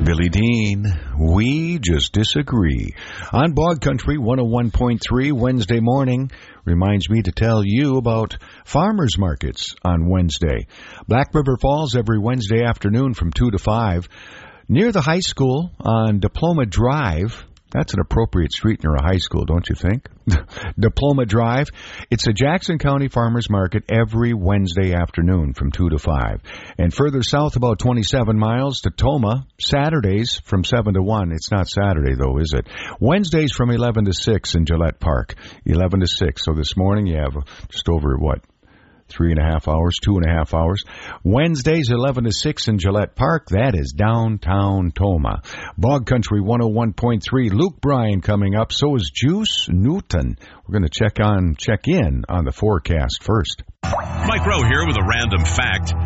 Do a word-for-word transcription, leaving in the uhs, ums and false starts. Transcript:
Billy Dean, we just disagree. On Bog Country one oh one point three Wednesday morning reminds me to tell you about farmers markets on Wednesday. Black River Falls every Wednesday afternoon from two to five. Near the high school on Diploma Drive. That's an appropriate street near a high school, don't you think? Diploma Drive. It's a Jackson County Farmers Market every Wednesday afternoon from two to five. And further south about twenty-seven miles to Toma, Saturdays from seven to one. It's not Saturday, though, is it? Wednesdays from eleven to six in Gillette Park. eleven to six. So this morning you have just over, what, three and a half hours, two and a half hours. Wednesdays, eleven to six in Gillette Park. That is downtown Toma. Bog Country one oh one point three. Luke Bryan coming up. So is Juice Newton. We're going to check on, check in on the forecast first. Mike Rowe here with a random fact.